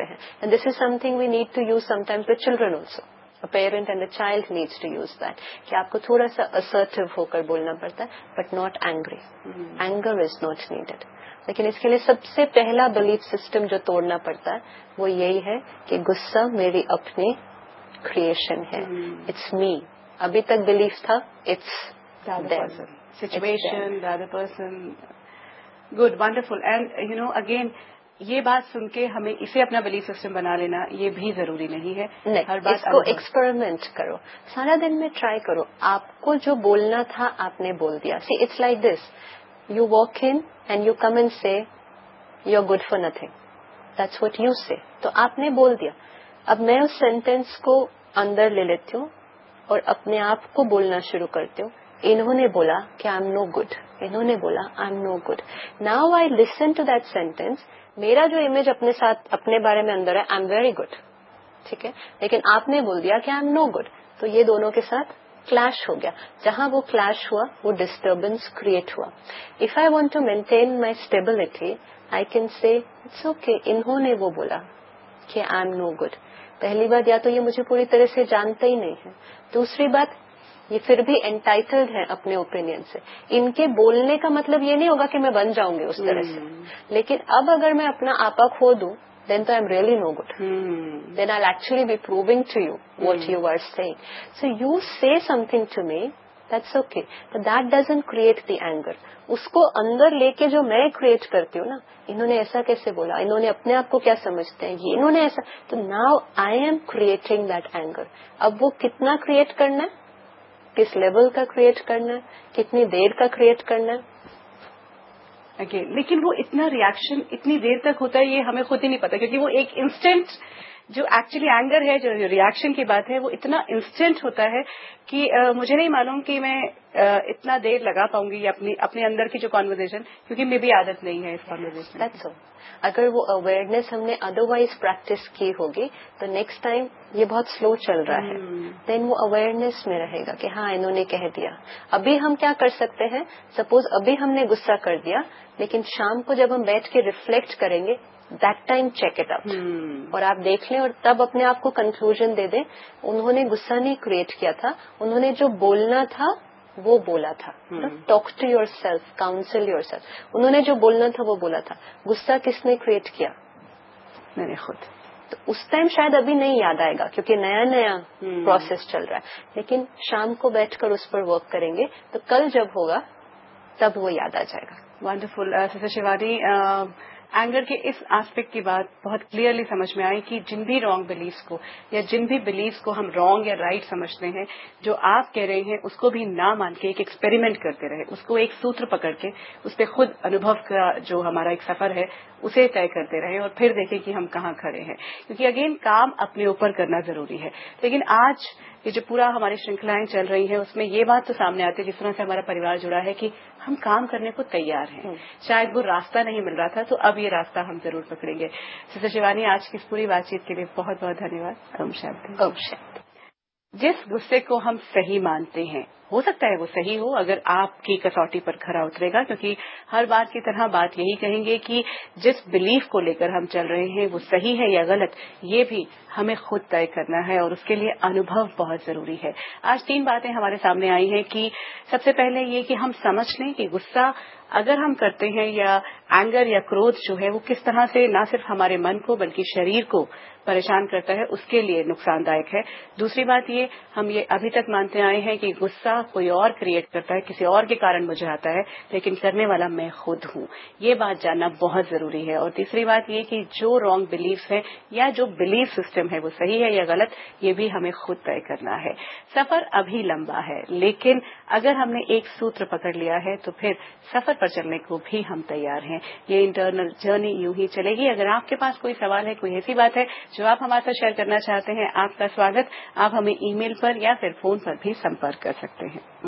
हैं. And this is something we need to use sometimes with children also. A parent and a child needs to use that. कि आपको थोड़ा सा assertive होकर बोलना पड़ता है, but not angry. Anger is not needed. लेकिन इसके लिए सबसे पहला belief system जो तोड़ना पड़ता है वो यही है कि गुस्सा मेरी अपनी creation है. It's me. अभी तक belief था it's the other person, situation, the other person. Good, wonderful. And you know, again, ये बात सुन के हमें इसे अपना बिलीफ सिस्टम बना लेना ये भी जरूरी नहीं है. नहीं, हर बात इसको एक्सपेरिमेंट करो, सारा दिन में ट्राई करो. आपको जो बोलना था आपने बोल दिया. See it's like this, you walk in and you come and से you are good for nothing. That's what you से. तो आपने बोल दिया. अब मैं उस सेंटेंस को अंदर ले लेती हूँ और अपने आप को बोलना शुरू करती हूँ. इन्होंने बोला कि आई एम नो गुड. इन्होंने बोला I am no good. Now I listen to that sentence. मेरा जो इमेज अपने साथ अपने बारे में अंदर है आई एम वेरी गुड. ठीक है. लेकिन आपने बोल दिया कि आई एम नो गुड. तो ये दोनों के साथ क्लैश हो गया. जहां वो क्लैश हुआ वो डिस्टर्बेंस क्रिएट हुआ. If I want to maintain my stability I can say it's okay. इन्होंने वो बोला कि आई एम नो गुड. पहली बात, या तो ये मुझे पूरी तरह से जानते ही नहीं है. दूसरी बात, ये फिर भी एंटाइटल्ड है अपने ओपिनियन से. इनके बोलने का मतलब ये नहीं होगा कि मैं बन जाऊंगी उस तरह से. लेकिन अब अगर मैं अपना आपा खो दूं then I am really no good. Then I'll actually be proving to you what you are saying. So you say something to me, that's okay. But that doesn't create the anger. उसको अंदर लेके जो मैं create करती हूँ ना, इन्होंने ऐसा कैसे बोला, इन्होंने अपने आप को क्या समझते हैं, ये इन्होंने ऐसा, तो now I am creating that anger. अब वो कितना क्रिएट करना है, किस लेवल का क्रिएट करना है, कितनी देर का क्रिएट करना है. लेकिन वो इतना रिएक्शन इतनी देर तक होता है ये हमें खुद ही नहीं पता, क्योंकि वो एक इंस्टेंट जो एक्चुअली एंगर है, जो रिएक्शन की बात है, वो इतना इंस्टेंट होता है कि मुझे नहीं मालूम कि मैं इतना देर लगा पाऊंगी अपने अंदर की जो कॉन्वर्सेशन, क्योंकि मेरी आदत नहीं है इस कॉन्वर्सेशन. That's all. अगर वो अवेयरनेस हमने अदरवाइज प्रैक्टिस की होगी तो नेक्स्ट टाइम ये बहुत स्लो चल रहा है, देन वो अवेयरनेस में रहेगा कि हाँ इन्होंने कह दिया. अभी हम क्या कर सकते हैं, सपोज अभी हमने गुस्सा कर दिया, लेकिन शाम को जब हम बैठ के रिफ्लेक्ट करेंगे, that time check it out और आप देख लें और तब अपने आप को कंक्लूजन दे दें. उन्होंने गुस्सा नहीं क्रिएट किया था, उन्होंने जो बोलना था वो बोला था. Talk to your self, council your self. उन्होंने जो बोलना था वो बोला था. गुस्सा किसने क्रिएट किया, मैंने खुद. तो उस टाइम शायद अभी नहीं याद आएगा क्योंकि नया नया प्रोसेस चल रहा है, लेकिन शाम को बैठकर उस पर वर्क करेंगे तो कल जब होगा तब वो याद आ जाएगा. वंडरफुल. सिस्टर शिवानी, एंगर के इस एस्पेक्ट की बात बहुत क्लियरली समझ में आई कि जिन भी रॉन्ग बिलीफ्स को या जिन भी बिलीफ्स को हम रॉन्ग या राइट समझते हैं, जो आप कह रहे हैं उसको भी ना मान के एक एक्सपेरिमेंट करते रहे, उसको एक सूत्र पकड़ के उस पर खुद अनुभव का जो हमारा एक सफर है उसे तय करते रहे और फिर देखें कि हम कहाँ खड़े हैं. क्योंकि अगेन काम अपने ऊपर करना जरूरी है. लेकिन आज ये जो पूरा हमारी श्रृंखलाएं चल रही हैं उसमें ये बात तो सामने आती है, जिस तरह से हमारा परिवार जुड़ा है, कि हम काम करने को तैयार हैं. शायद वो रास्ता नहीं मिल रहा था, तो अब ये रास्ता हम जरूर पकड़ेंगे. सिस्टर शिवानी, आज की इस पूरी बातचीत के लिए बहुत बहुत धन्यवाद. ओम शांति. ओम शांति. जिस गुस्से को हम सही मानते हैं, हो सकता है वो सही हो अगर आपकी कसौटी पर खरा उतरेगा, क्योंकि हर बात की तरह बात यही कहेंगे कि जिस बिलीफ को लेकर हम चल रहे हैं वो सही है या गलत, ये भी हमें खुद तय करना है और उसके लिए अनुभव बहुत जरूरी है. आज 3 बातें हमारे सामने आई हैं कि सबसे पहले ये कि हम समझ लें कि गुस्सा अगर हम करते हैं या एंगर या क्रोध जो है वो किस तरह से न सिर्फ हमारे मन को बल्कि शरीर को परेशान करता है, उसके लिए नुकसानदायक है. दूसरी बात ये, हम ये अभी तक मानते आए हैं कि गुस्सा कोई और क्रिएट करता है, किसी और के कारण मुझे आता है, लेकिन करने वाला मैं खुद हूँ. ये बात जानना बहुत जरूरी है. और तीसरी बात ये कि जो रॉन्ग बिलीफ है या जो बिलीफ सिस्टम है वो सही है या गलत, ये भी हमें खुद तय करना है. सफर अभी लंबा है, लेकिन अगर हमने एक सूत्र पकड़ लिया है तो फिर सफर पर चलने को भी हम तैयार हैं. ये इंटरनल जर्नी यूं ही चलेगी. अगर आपके पास कोई सवाल है, कोई ऐसी बात है जो आप हमारे साथ शेयर करना चाहते हैं, आपका स्वागत. आप हमें ईमेल पर या फिर फोन पर भी संपर्क कर सकते हैं.